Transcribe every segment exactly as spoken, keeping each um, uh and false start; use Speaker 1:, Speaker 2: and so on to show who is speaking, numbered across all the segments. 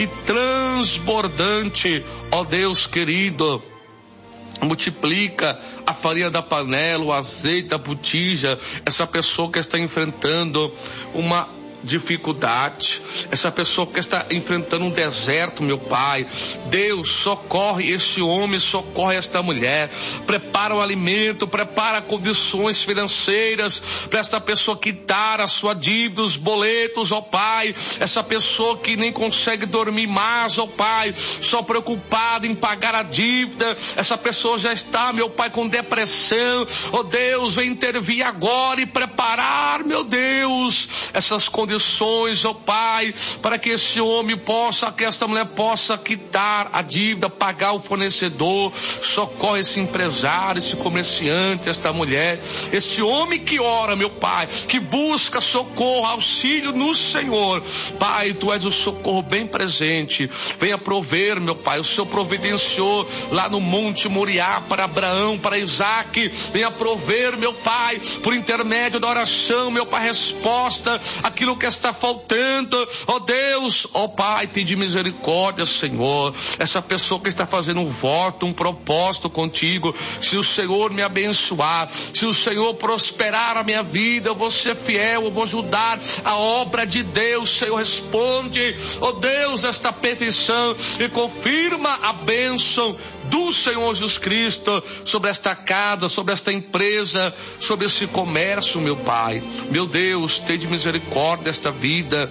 Speaker 1: e transbordante. Ó Deus querido, multiplica a farinha da panela, o azeite da botija. Essa pessoa que está enfrentando uma dificuldade, essa pessoa que está enfrentando um deserto, meu Pai, Deus, socorre este homem, socorre esta mulher, prepara o alimento, prepara condições financeiras para esta pessoa quitar a sua dívida, os boletos, ó Pai, essa pessoa que nem consegue dormir mais, ó Pai, só preocupada em pagar a dívida, essa pessoa já está, meu Pai, com depressão, ó Deus, vem intervir agora e preparar, meu Deus, essas condições, ó Pai, para que esse homem possa, que esta mulher possa quitar a dívida, pagar o fornecedor. Socorre esse empresário, esse comerciante, esta mulher, esse homem que ora, meu Pai, que busca socorro, auxílio no Senhor. Pai, Tu és o socorro bem presente. Venha prover, meu Pai, o Senhor providenciou lá no Monte Moriá para Abraão, para Isaac. Venha prover, meu Pai, por intermédio da oração, meu Pai, resposta aquilo que está faltando, ó Deus, ó Pai, tem de misericórdia, Senhor, essa pessoa que está fazendo um voto, um propósito contigo, se o Senhor me abençoar, se o Senhor prosperar a minha vida, eu vou ser fiel, eu vou ajudar a obra de Deus. Senhor, responde, ó Deus, esta petição e confirma a bênção do Senhor Jesus Cristo sobre esta casa, sobre esta empresa, sobre esse comércio, meu Pai. Meu Deus, tem de misericórdia desta vida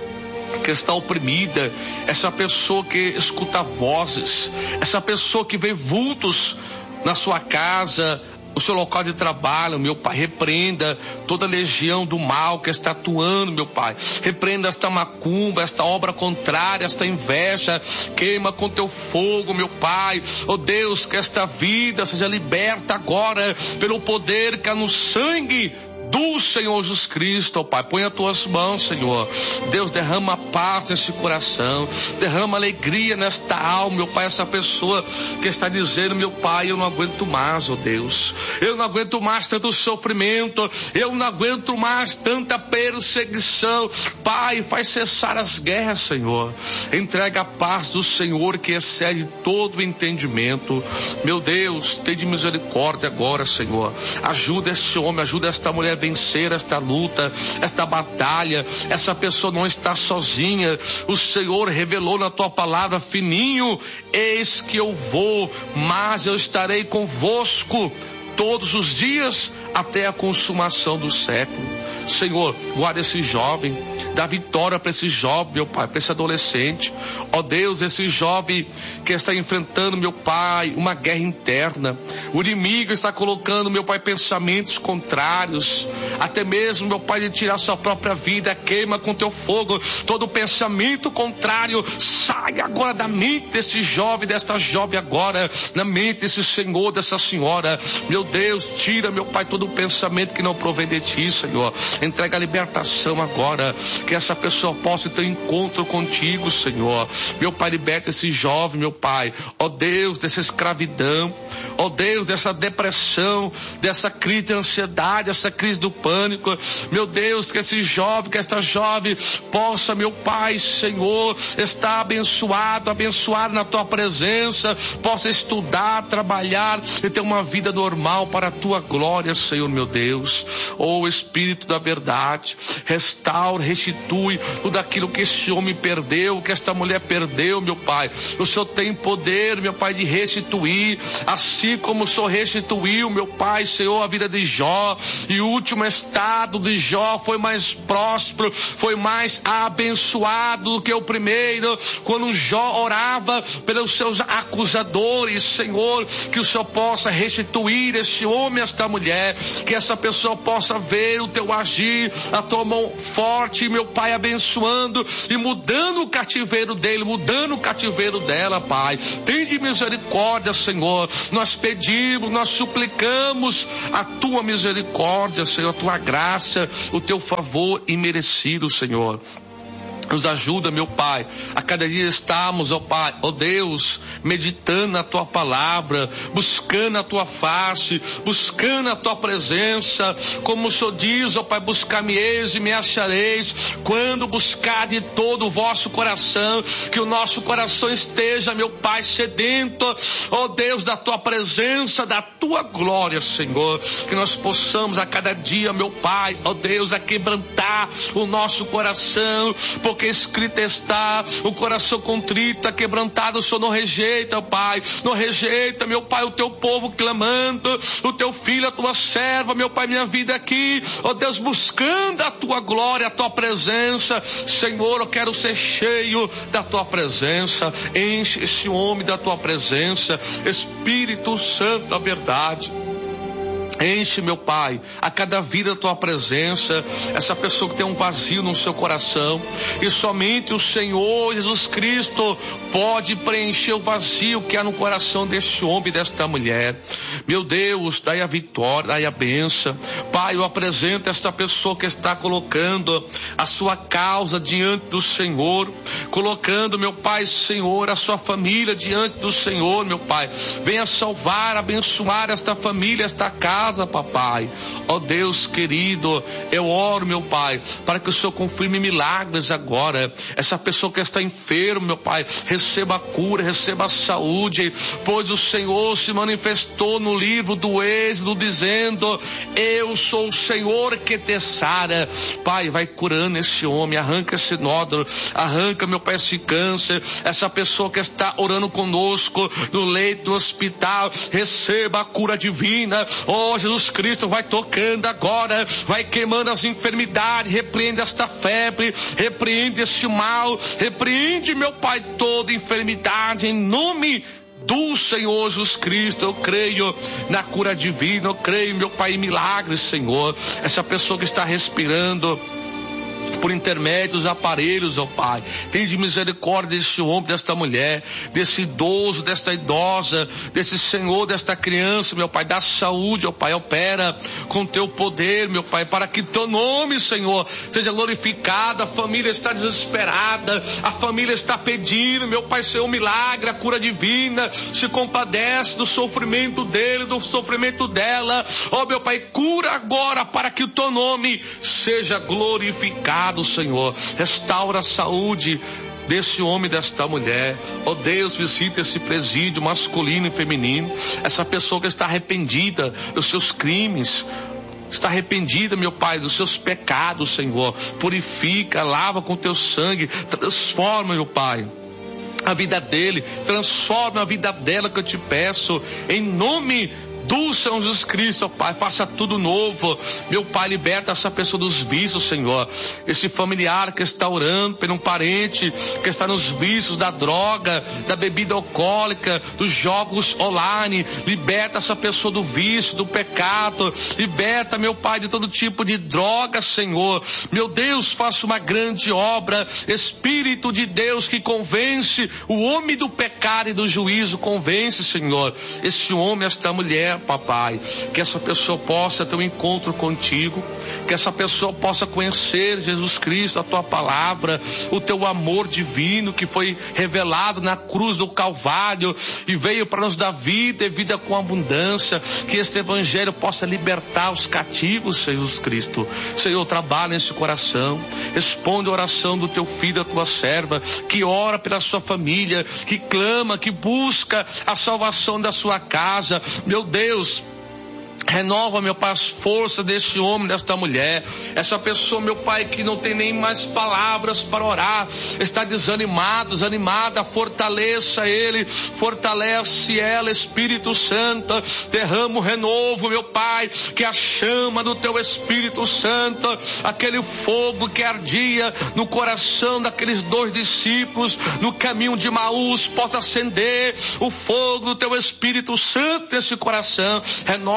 Speaker 1: que está oprimida, essa pessoa que escuta vozes, essa pessoa que vê vultos na sua casa, o seu local de trabalho, meu Pai. Repreenda toda legião do mal que está atuando, meu Pai. Repreenda esta macumba, esta obra contrária, esta inveja. Queima com teu fogo, meu Pai. Oh Deus, que esta vida seja liberta agora pelo poder que há no sangue do Senhor Jesus Cristo, ó Pai. Põe as tuas mãos, Senhor. Deus, derrama paz nesse coração, derrama alegria nesta alma, meu Pai. Essa pessoa que está dizendo, meu Pai, eu não aguento mais, ó Deus, eu não aguento mais tanto sofrimento, eu não aguento mais tanta perseguição. Pai, faz cessar as guerras, Senhor. Entrega a paz do Senhor que excede todo o entendimento. Meu Deus, tem de misericórdia agora, Senhor. Ajuda esse homem, ajuda esta mulher vencer esta luta, esta batalha. Essa pessoa não está sozinha. O Senhor revelou na tua palavra, fininho, eis que eu vou, mas eu estarei convosco todos os dias até a consumação do século. Senhor, guarda esse jovem, dá vitória para esse jovem, meu Pai, para esse adolescente. Ó Deus, esse jovem que está enfrentando, meu Pai, uma guerra interna. O inimigo está colocando, meu Pai, pensamentos contrários, até mesmo, meu Pai, de tirar sua própria vida. Queima com teu fogo todo pensamento contrário. Sai agora da mente desse jovem, desta jovem agora, na mente desse senhor, dessa senhora. Meu Deus, tira, meu Pai, todo pensamento que não provém de ti, Senhor. Entrega a libertação agora, que essa pessoa possa ter um encontro contigo, Senhor. Meu Pai, liberta esse jovem, meu Pai, ó Deus, dessa escravidão, ó Deus, dessa depressão, dessa crise de ansiedade, essa crise do pânico. Meu Deus, que esse jovem, que esta jovem possa, meu Pai, Senhor, estar abençoado, abençoado na tua presença, possa estudar, trabalhar e ter uma vida normal para a tua glória, Senhor, meu Deus. Ó Espírito da verdade, restaura, restitui tudo aquilo que esse homem perdeu, que esta mulher perdeu, meu Pai. O Senhor tem poder, meu Pai, de restituir, assim como o Senhor restituiu, meu Pai, Senhor, a vida de Jó, e o último estado de Jó foi mais próspero, foi mais abençoado do que o primeiro, quando Jó orava pelos seus acusadores. Senhor, que o Senhor possa restituir esse homem, esta mulher, que essa pessoa possa ver o teu agir, a tua mão forte, meu Pai, abençoando e mudando o cativeiro dele, mudando o cativeiro dela, Pai. Tem de misericórdia, Senhor. Nós pedimos, nós suplicamos a tua misericórdia, Senhor, a tua graça, o teu favor imerecido, Senhor. Nos ajuda, meu Pai, a cada dia estamos, ó Pai, ó Deus, meditando na Tua palavra, buscando a Tua face, buscando a Tua presença, como o Senhor diz, ó Pai, buscar-me-eis e me achareis, quando buscar de todo o vosso coração, que o nosso coração esteja, meu Pai, sedento, ó Deus, da Tua presença, da Tua glória, Senhor, que nós possamos a cada dia, meu Pai, ó Deus, a quebrantar o nosso coração, porque escrito está, o coração contrito, quebrantado, o Senhor não rejeita, Pai, não rejeita, meu Pai, o Teu povo clamando, o Teu filho, a Tua serva, meu Pai, minha vida aqui, ó Deus, buscando a Tua glória, a Tua presença, Senhor, eu quero ser cheio da Tua presença, enche esse homem da Tua presença, Espírito Santo da verdade. Enche, meu Pai, a cada vida a Tua presença, essa pessoa que tem um vazio no seu coração, e somente o Senhor Jesus Cristo pode preencher o vazio que há no coração deste homem e desta mulher. Meu Deus, dai a vitória, dai a bênção. Pai, eu apresento esta pessoa que está colocando a sua causa diante do Senhor, colocando, meu Pai, Senhor, a sua família diante do Senhor, meu Pai. Venha salvar, abençoar esta família, esta casa, papai. Ó Deus querido, eu oro, meu Pai, para que o Senhor confirme milagres agora. Essa pessoa que está enferma, meu Pai, receba a cura, receba a saúde, pois o Senhor se manifestou no livro do Êxodo dizendo: eu sou o Senhor que te sara. Pai, vai curando esse homem, arranca esse nódulo, arranca, meu Pai, esse câncer. Essa pessoa que está orando conosco no leito do hospital, receba a cura divina. Ó Jesus Cristo, vai tocando agora, vai queimando as enfermidades, repreende esta febre, repreende este mal, repreende, meu Pai, toda enfermidade, em nome do Senhor Jesus Cristo. Eu creio na cura divina, eu creio, meu Pai, em milagres, Senhor. Essa pessoa que está respirando por intermédio dos aparelhos, ó Pai, tem de misericórdia desse homem, desta mulher, desse idoso, desta idosa, desse senhor, desta criança, meu Pai, dá saúde, ó Pai, opera com Teu poder, meu Pai, para que Teu nome, Senhor, seja glorificado. A família está desesperada, a família está pedindo, meu Pai, Senhor, um milagre, a cura divina, se compadece do sofrimento dele, do sofrimento dela, ó meu Pai, cura agora para que o Teu nome seja glorificado, Senhor. Restaura a saúde desse homem, desta mulher. Ó Deus, visita esse presídio masculino e feminino, essa pessoa que está arrependida dos seus crimes, está arrependida, meu Pai, dos seus pecados, Senhor. Purifica, lava com Teu sangue, transforma, meu Pai, a vida dele, transforma a vida dela, que eu te peço, em nome do Senhor Jesus Cristo, ó Pai, faça tudo novo, meu Pai, liberta essa pessoa dos vícios, Senhor, esse familiar que está orando por um parente que está nos vícios da droga, da bebida alcoólica, dos jogos online, liberta essa pessoa do vício, do pecado, liberta, meu Pai, de todo tipo de droga, Senhor. Meu Deus, faça uma grande obra, Espírito de Deus que convence o homem do pecado e do juízo, convence, Senhor, esse homem, esta mulher, papai, que essa pessoa possa ter um encontro contigo, que essa pessoa possa conhecer Jesus Cristo, a Tua palavra, o Teu amor divino que foi revelado na cruz do Calvário e veio para nos dar vida e vida com abundância, que esse evangelho possa libertar os cativos, Jesus Cristo. Senhor, trabalha nesse coração, responde a oração do Teu filho, da Tua serva, que ora pela sua família, que clama, que busca a salvação da sua casa. Meu Deus, Deus, renova, meu Pai, as forças desse homem, desta mulher, essa pessoa, meu Pai, que não tem nem mais palavras para orar, está desanimado, desanimada, fortaleça ele, fortalece ela, Espírito Santo, derrama o renovo, meu Pai, que a chama do Teu Espírito Santo, aquele fogo que ardia no coração daqueles dois discípulos no caminho de Maús, possa acender o fogo do Teu Espírito Santo nesse coração. Renova, meu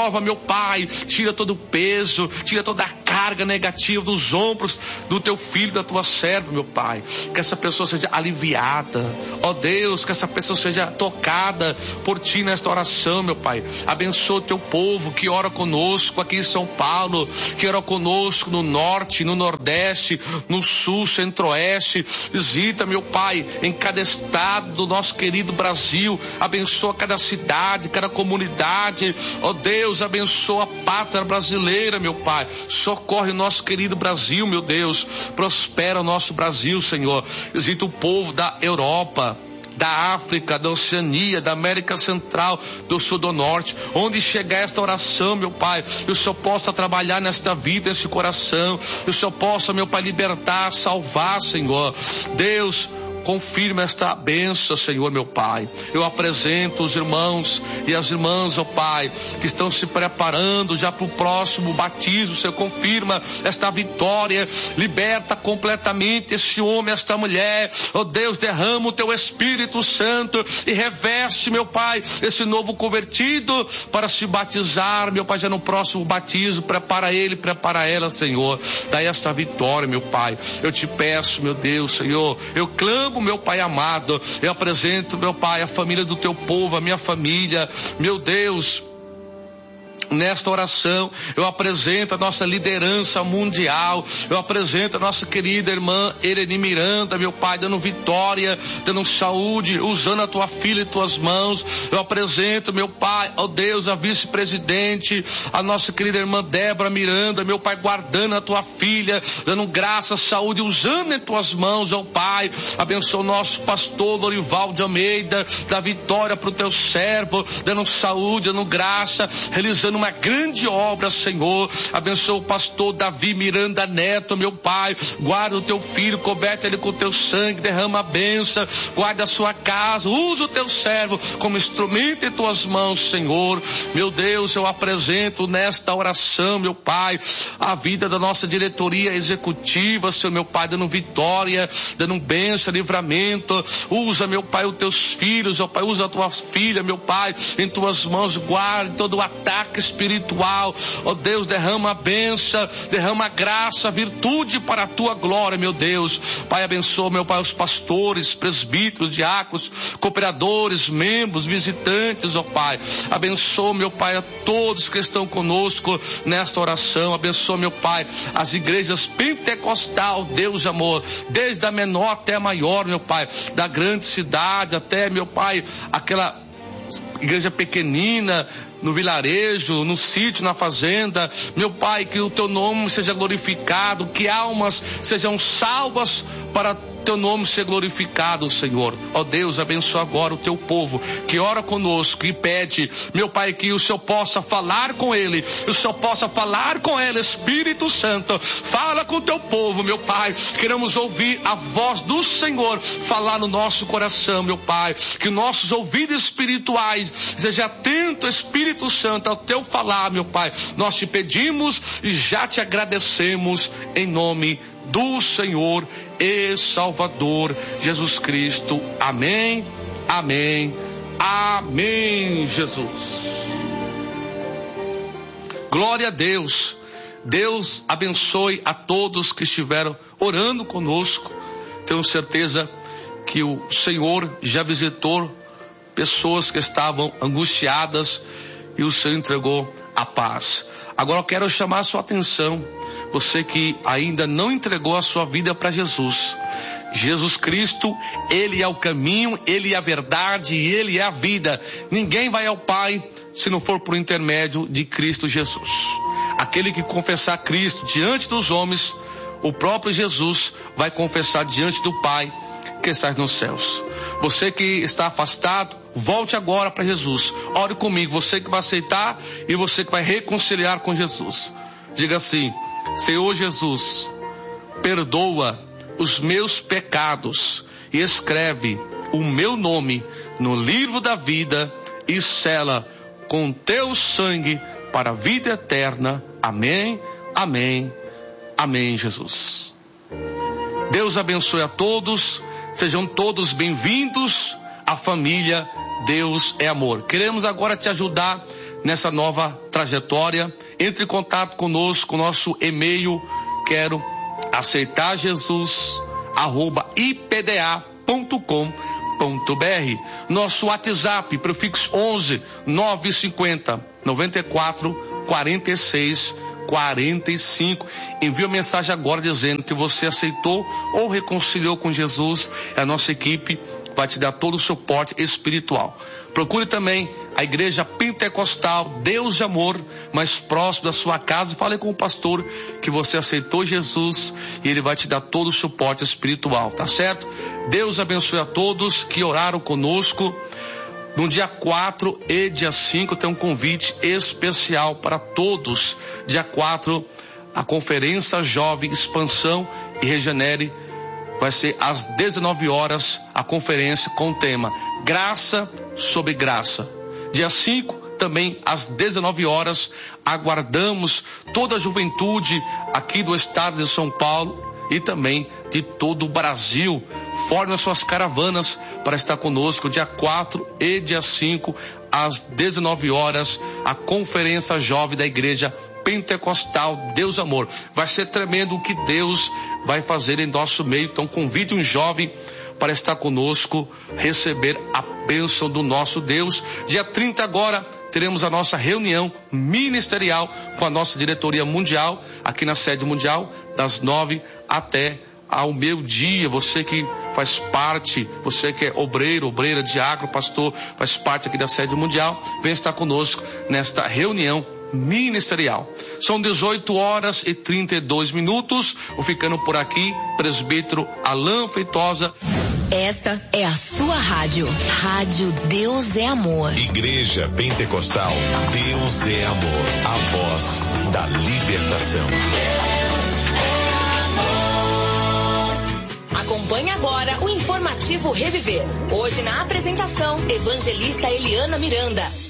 Speaker 1: Pai, tira todo o peso, tira toda a carga negativa dos ombros do teu filho, da tua serva, meu Pai. Que essa pessoa seja aliviada, ó Deus, que essa pessoa seja tocada por Ti nesta oração, meu Pai. Abençoa o Teu povo que ora conosco aqui em São Paulo, que ora conosco no norte, no nordeste, no sul, centro-oeste. Visita, meu Pai, em cada estado do nosso querido Brasil. Abençoa cada cidade, cada comunidade. Ó Deus, abençoa a pátria brasileira, meu Pai. Socorre o nosso querido Brasil, meu Deus. Prospera o nosso Brasil, Senhor. Visita o povo da Europa, da África, da Oceania, da América Central, do Sul, do Norte. Onde chegar esta oração, meu Pai, que o Senhor possa trabalhar nesta vida, nesse coração. Que o Senhor possa, meu Pai, libertar, salvar, Senhor. Deus, confirma esta bênção, Senhor, meu Pai. Eu apresento os irmãos e as irmãs, ó Pai, que estão se preparando já para o próximo batismo. Senhor, confirma esta vitória, liberta completamente esse homem, esta mulher. Ó Deus, derrama o Teu Espírito Santo e reveste, meu Pai, esse novo convertido para se batizar, meu Pai, já no próximo batismo. Prepara ele, prepara ela, Senhor. Dai esta vitória, meu Pai. Eu te peço, meu Deus, Senhor, eu clamo, meu Pai amado, eu apresento, meu Pai, a família do Teu povo, a minha família, meu Deus. Nesta oração, eu apresento a nossa liderança mundial, eu apresento a nossa querida irmã Ereni Miranda, meu Pai, dando vitória, dando saúde, usando a Tua filha em Tuas mãos. Eu apresento, meu Pai, ó Deus, a vice-presidente, a nossa querida irmã Débora Miranda, meu Pai, guardando a Tua filha, dando graça, saúde, usando em Tuas mãos, ó Pai. Abençoa o nosso pastor Lorival de Almeida, dá vitória para o Teu servo, dando saúde, dando graça, realizando uma grande obra, Senhor. Abençoa o pastor Davi Miranda Neto, meu Pai. Guarda o Teu filho, coberta ele com o Teu sangue, derrama a bênção, guarda a sua casa, usa o Teu servo como instrumento em Tuas mãos, Senhor. Meu Deus, eu apresento nesta oração, meu Pai, a vida da nossa diretoria executiva, Senhor, meu Pai, dando vitória, dando bênção, livramento. Usa, meu Pai, os Teus filhos, ó Pai, usa a Tua filha, meu Pai, em Tuas mãos, guarda todo o ataque espiritual, ó oh Deus, derrama a bênção, derrama a graça, a virtude para a Tua glória, meu Deus. Pai, abençoa, meu Pai, os pastores, presbíteros, diáconos, cooperadores, membros, visitantes, ó oh Pai. Abençoa, meu Pai, a todos que estão conosco nesta oração. Abençoa, meu Pai, as igrejas pentecostal, Deus amor, desde a menor até a maior, meu Pai, da grande cidade até, meu Pai, aquela igreja pequenina, no vilarejo, no sítio, na fazenda. Meu Pai, que o Teu nome seja glorificado, que almas sejam salvas para Teu nome ser glorificado, Senhor. Ó Deus, abençoa agora o Teu povo que ora conosco e pede, meu Pai, que o Senhor possa falar com ele, que o Senhor possa falar com ela. Espírito Santo, fala com o Teu povo, meu Pai. Queremos ouvir a voz do Senhor falar no nosso coração, meu Pai. Que nossos ouvidos espirituais sejam atentos, Espírito Santo, ao Teu falar, meu Pai. Nós te pedimos e já te agradecemos em nome do Senhor e Salvador Jesus Cristo. Amém, amém, amém, Jesus. Glória a Deus. Deus abençoe a todos que estiveram orando conosco. Tenho certeza que o Senhor já visitou pessoas que estavam angustiadas e o Senhor entregou a paz. Agora eu quero chamar a sua atenção, você que ainda não entregou a sua vida para Jesus. Jesus Cristo, Ele é o caminho, Ele é a verdade e Ele é a vida. Ninguém vai ao Pai se não for por intermédio de Cristo Jesus. Aquele que confessar Cristo diante dos homens, o próprio Jesus vai confessar diante do Pai que está nos céus. Você que está afastado, volte agora para Jesus. Ore comigo, você que vai aceitar e você que vai reconciliar com Jesus. Diga assim: Senhor Jesus, perdoa os meus pecados e escreve o meu nome no livro da vida e sela com Teu sangue para a vida eterna. Amém, amém, amém, Jesus. Deus abençoe a todos. Sejam todos bem-vindos à família Deus é Amor. Queremos agora te ajudar nessa nova trajetória, entre em contato conosco, nosso e-mail, quero aceitar Jesus, arroba ipda ponto com ponto br. Nosso WhatsApp, prefixo onze nove cinquenta noventa e quatro quarenta e seis quarenta e cinco. Envie uma mensagem agora dizendo que você aceitou ou reconciliou com Jesus. A nossa equipe vai te dar todo o suporte espiritual. Procure também a Igreja Pentecostal Deus de Amor, mais próximo da sua casa. Fale com o pastor que você aceitou Jesus e ele vai te dar todo o suporte espiritual, tá certo? Deus abençoe a todos que oraram conosco. No dia quatro e dia cinco tem um convite especial para todos. Dia quatro, a Conferência Jovem Expansão e Regenere. Vai ser às dezenove horas a conferência com o tema Graça sobre Graça. Dia cinco, também às dezenove horas, aguardamos toda a juventude aqui do estado de São Paulo e também de todo o Brasil. Forme as suas caravanas para estar conosco dia quatro e dia cinco, às dezenove horas, a Conferência Jovem da Igreja Pentecostal Deus Amor. Vai ser tremendo o que Deus vai fazer em nosso meio. Então convide um jovem para estar conosco, receber a bênção do nosso Deus. Dia trinta agora teremos a nossa reunião ministerial com a nossa diretoria mundial, aqui na sede mundial, das nove até ao meio-dia. Você que faz parte, você que é obreiro, obreira, diácono, pastor, faz parte aqui da sede mundial, vem estar conosco nesta reunião ministerial. São dezoito horas e trinta e dois minutos. Vou ficando por aqui, presbítero Alain Feitosa.
Speaker 2: Esta é a sua rádio. Rádio Deus é Amor.
Speaker 3: Igreja Pentecostal Deus é Amor. A voz da libertação.
Speaker 2: Acompanhe agora o informativo Reviver. Hoje na apresentação, evangelista Eliana Miranda.